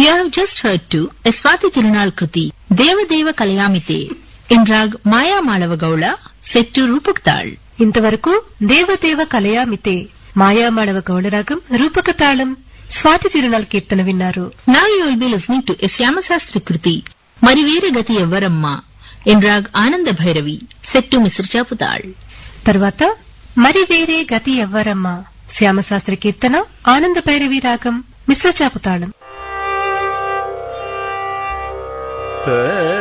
You have just heard to a Swati Tirunal Kruti, Deva Deva Kalayamite, in rag Maya Malava Gaula, set to Rupak Tal. ఇంతవరకు దేవదేవ కలయామితే మాయామాళవ గౌళరాగం రూపకతాళం స్వాతి తిరునాల్ కీర్తన విన్నారు. Now you will be listening to a Syamasastri Kruti, Marivere Gati Avaramma, in rag Ananda Bhairavi, set to Mr. Chaputal. తర్వాత మరి వేరే గతి ఎవ్వరమ్మ శ్యామశాస్త్రి కీర్తన ఆనంద భైరవి రాగం మిశ్ర చాపుతాళం.